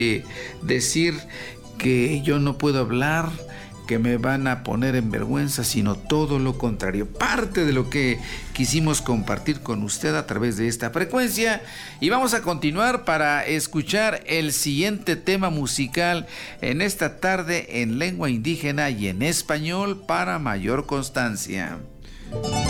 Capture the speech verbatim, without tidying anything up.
eh, decir que yo no puedo hablar, que me van a poner en vergüenza, sino todo lo contrario. Parte de lo que quisimos compartir con usted a través de esta frecuencia. Y vamos a continuar para escuchar el siguiente tema musical en esta tarde en lengua indígena y en español para mayor constancia.